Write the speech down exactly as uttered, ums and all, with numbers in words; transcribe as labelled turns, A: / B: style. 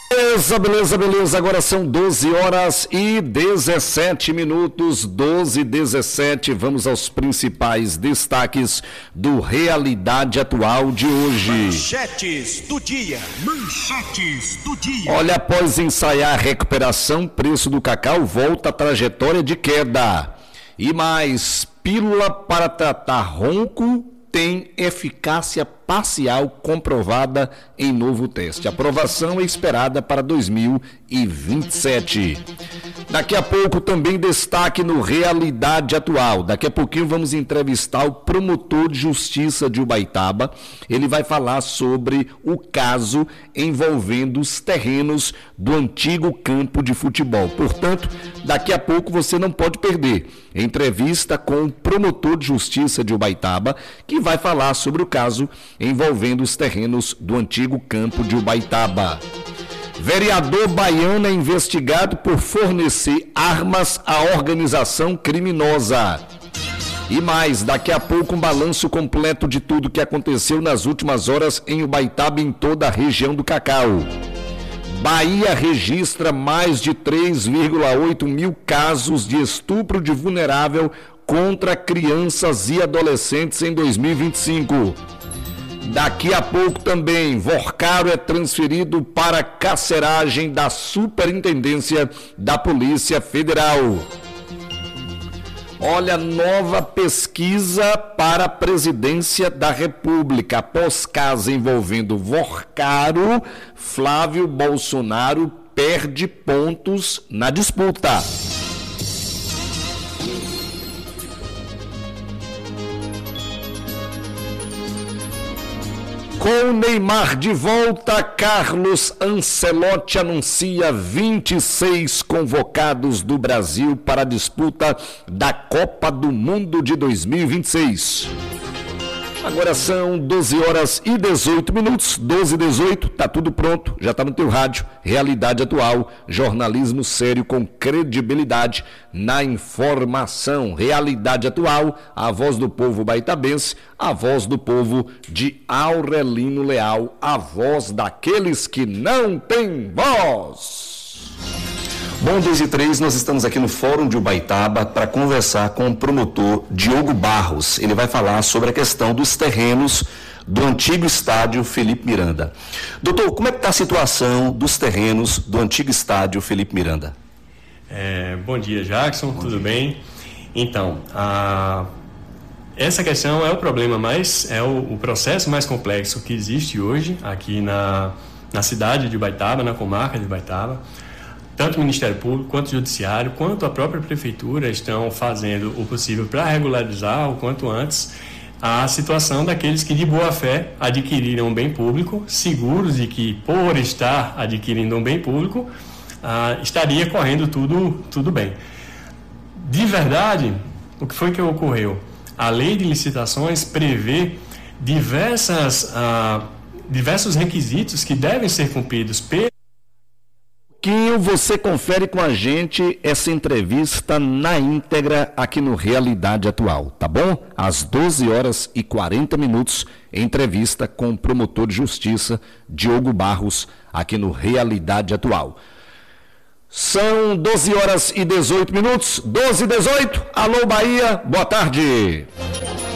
A: Beleza, beleza, beleza. Agora são doze horas e dezessete minutos, doze e dezessete. Vamos aos principais destaques do Realidade Atual de hoje.
B: Manchetes do dia. Manchetes do dia.
A: Olha, após ensaiar a recuperação, preço do cacau volta à trajetória de queda. E mais, pílula para tratar ronco tem eficácia parcial comprovada em novo teste. A aprovação é esperada para dois mil e vinte e sete. Daqui a pouco também destaque no Realidade Atual. Daqui a pouquinho vamos entrevistar o promotor de justiça de Ubaitaba. Ele vai falar sobre o caso envolvendo os terrenos do antigo campo de futebol. Portanto, daqui a pouco você não pode perder entrevista com o promotor de justiça de Ubaitaba, que vai falar sobre o caso envolvendo os terrenos do antigo campo de Ubaitaba. Vereador baiano é investigado por fornecer armas à organização criminosa. E mais, daqui a pouco um balanço completo de tudo que aconteceu nas últimas horas em Ubaitaba e em toda a região do Cacau. Bahia registra mais de três vírgula oito mil casos de estupro de vulnerável contra crianças e adolescentes em dois mil e vinte e cinco. Daqui a pouco também, Vorcaro é transferido para carceragem da Superintendência da Polícia Federal. Olha, nova pesquisa para a Presidência da República. Após caso envolvendo Vorcaro, Flávio Bolsonaro perde pontos na disputa. Com o Neymar de volta, Carlos Ancelotti anuncia vinte e seis convocados do Brasil para a disputa da Copa do Mundo de dois mil e vinte e seis. Agora são doze horas e dezoito minutos, doze e dezoito, tá tudo pronto, já tá no teu rádio. Realidade Atual, jornalismo sério com credibilidade na informação. Realidade Atual, a voz do povo baitabense, a voz do povo de Aurelino Leal, a voz daqueles que não têm voz. Bom, dois e três, nós estamos aqui no Fórum de Ubaitaba para conversar com o promotor Diogo Barros. Ele vai falar sobre a questão dos terrenos do antigo estádio Felipe Miranda. Doutor, como é que está a situação dos terrenos do antigo estádio Felipe Miranda?
C: É, bom dia, Jackson, bom tudo dia. Bem? Então, a... essa questão é o problema mais, é o, o processo mais complexo que existe hoje aqui na, na cidade de Ubaitaba, na comarca de Ubaitaba. Tanto o Ministério Público, quanto o Judiciário, quanto a própria Prefeitura estão fazendo o possível para regularizar o quanto antes a situação daqueles que de boa fé adquiriram um bem público, seguros de que por estar adquirindo um bem público, ah, estaria correndo tudo, tudo bem. De verdade, o que foi que ocorreu? A lei de licitações prevê diversas, ah, diversos requisitos que devem ser cumpridos pelo
A: Você confere com a gente essa entrevista na íntegra aqui no Realidade Atual, tá bom? Às doze horas e quarenta minutos, entrevista com o promotor de justiça Diogo Barros aqui no Realidade Atual. São doze horas e dezoito minutos, doze e dezoito. Alô Bahia, boa tarde.